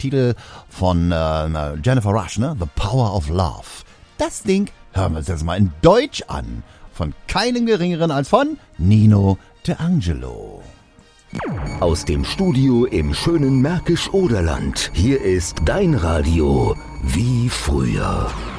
Titel von Jennifer Rush, ne? The Power of Love. Das Ding hören wir uns jetzt mal in Deutsch an. Von keinem Geringeren als von Nino D'Angelo. Aus dem Studio im schönen Märkisch-Oderland. Hier ist dein Radio wie früher.